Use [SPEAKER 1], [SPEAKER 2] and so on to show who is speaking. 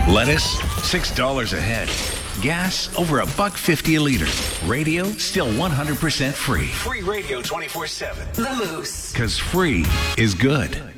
[SPEAKER 1] Lettuce, $6 a head. Gas, over $1.50 a liter. Radio, still 100% free.
[SPEAKER 2] Free radio 24/7.
[SPEAKER 3] The Moose.
[SPEAKER 1] Because free is good.